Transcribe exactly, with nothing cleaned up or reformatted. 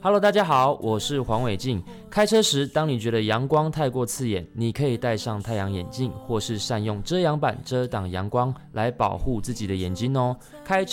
Hello， 大家好，我是黄伟晋。开车时，当你觉得阳光太过刺眼，你可以戴上太阳眼镜，或是善用遮阳板遮挡阳光，来保护自己的眼睛哦。开